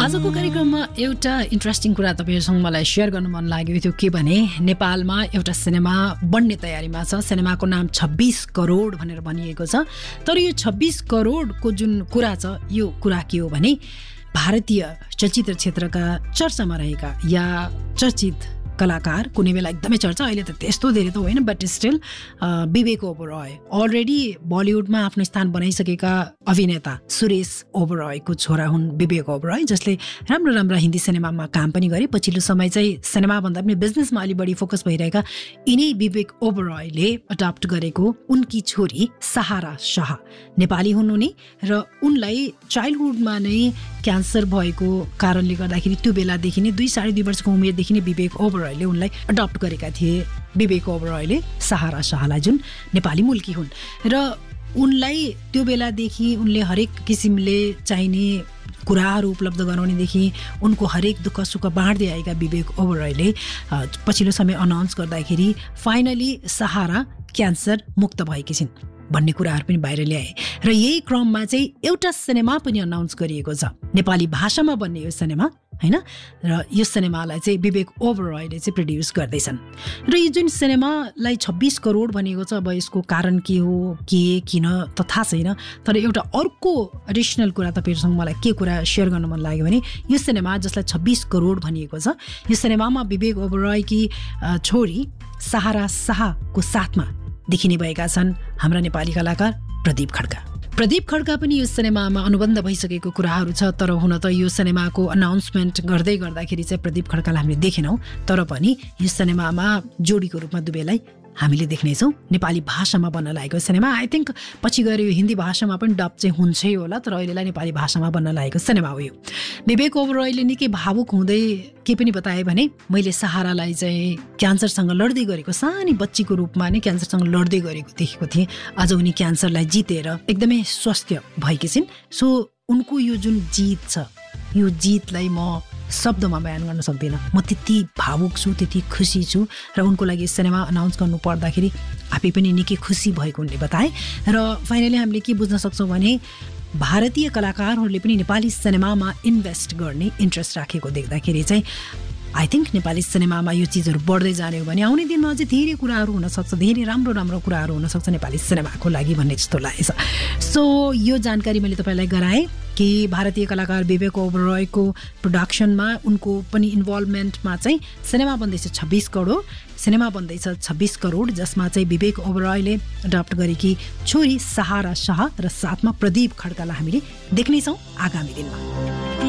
आजको कार्यक्रममा एउटा इन्ट्रेस्टिङ कुरा तपाईहरुसँग मलाई शेयर गर्न मन लाग्यो त्यो के भने नेपालमा एउटा सिनेमा बन्ने तयारीमा छ। सिनेमाको नाम 26 करोड भनेर भनिएको छ। तर यो 26 करोडको जुन कुरा छ यो कुरा के हो भने भारतीय चलचित्र क्षेत्रका चर्चामा रहेका या चर्चित कलाकार कुनै बेला एकदमै चर्चा अहिले त त्यस्तो धेरै त होइन but still Vivek Oberoi already बलिउडमा आफ्नो स्थान बनाइसकेका अभिनेता सुरेश ओबेरोयको छोरा हुन् विवेक ओबेरोय जसले राम्रो राम्रो हिन्दी सिनेमामा काम पनि गरे। पछिल्लो समय चाहिँ सिनेमा भन्दा पनि बिजनेसमा अलि बढी फोकस भइरहेका यिनै विवेक ओबेरोयले अडप्ट गरेको उनकी छोरी सहारा शाह नेपाली हुन् उनी र उनलाई चाइल्डहुडमा नै क्यान्सर भएको कारणले गर्दाखेरि त्यो बेलादेखि नै 2-2.5 वर्षको उमेरदेखि नै विवेक ओबेरोयले उनलाई अडप्ट गरेका थिए। विवेक ओबेरोयले सहारा शाहलाई जुन नेपाली मुल्की हुन् र उनलाई त्यो बेलादेखि उनले हरेक किसिमले चाहिने कुराहरू उपलब्ध गराउनेदेखि उनको हरेक दुःख सुख बाँड्दै आएका विवेक ओबेरोयले पछिल्लो समय अनाउन्स गर्दाखेरि फाइनली सहारा क्यान्सर मुक्त भएकी छिन् भन्ने कुराहरू पनि बाहिर ल्याए र यही क्रममा चाहिँ एउटा सिनेमा पनि अनाउन्स गरिएको छ नेपाली भाषामा बन्ने यो सिनेमा हैन र यो सिनेमालाई चाहिँ विवेक ओबेरोयले चाहिँ प्रोड्युस गर्दैछन् र यो जुन सिनेमालाई 26 करोड भनेको छ अब यसको कारण के हो के किन त थाहा छैन। तर एउटा अर्को एडिसनल कुरा तपाईहरुसँग मलाई के कुरा शेयर गर्न मन लाग्यो भने यो सिनेमा जसलाई 26 करोड भनिएको छ यो सिनेमामा विवेक ओबेरोयकी छोरी सहारा शाहको साथमा देखिने भएका छन् हाम्रा नेपाली कलाकार प्रदीप खड्का। प्रदीप खड्का पनि यो सिनेमामा अनुबन्ध भइसकेको कुराहरू छ। तर हुन त यो सिनेमाको अनाउन्समेन्ट गर्दै गर्दाखेरि चाहिँ प्रदीप खड्कालाई हामीले देखेनौँ तर पनि यो सिनेमामा जोडीको रूपमा दुवैलाई हामीले देख्नेछौँ। नेपाली भाषामा बन्न लागेको सिनेमा आई थिङ्क पछि गएर यो हिन्दी भाषामा पनि डब चाहिँ हुन्छै होला तर अहिलेलाई नेपाली भाषामा बन्न लागेको सिनेमा हो यो। विवेक ओबेरोयले निकै भावुक हुँदै के पनि बताए भने मैले सहारालाई चाहिँ क्यान्सरसँग लड्दै गरेको सानी बच्चीको रूपमा नै क्यान्सरसँग लड्दै गरेको देखेको थिएँ। आज उनी क्यान्सरलाई जितेर एकदमै स्वस्थ भएकी छिन्। सो उनको यो जुन जित छ यो जितलाई म शब्दमा बयान गर्न सक्दिनँ। म त्यति भावुक छु त्यति खुसी छु र उनको लागि सिनेमा अनाउन्स गर्नु पर्दाखेरि आफै पनि निकै खुसी भएको उनले बताए। र फाइनली हामीले के बुझ्न सक्छौँ भने भारतीय कलाकारहरूले पनि नेपाली सिनेमामा इन्भेस्ट गर्ने इन्ट्रेस्ट राखेको देख्दाखेरि चाहिँ आई थिङ्क नेपाली सिनेमामा यो चिजहरू बढ्दै जाने हो भने आउने दिनमा अझै धेरै कुराहरू हुनसक्छ धेरै राम्रो राम्रो कुराहरू हुनसक्छ नेपाली सिनेमाको लागि भन्ने जस्तो लागेछ। सो यो जानकारी मैले तपाईँलाई गराएँ कि भारतीय कलाकार विवेक ओबेरोयको प्रोडक्सनमा उनको पनि इन्भल्भमेन्टमा चाहिँ सिनेमा बन्दैछ 26 करोड सिनेमा बन्दैछ 26 करोड जसमा चाहिँ विवेक ओबेरोयले अडप्ट गरेकी छोरी सहारा शाह र साथमा प्रदीप खड्कालाई हामीले देख्नेछौँ आगामी दिनमा।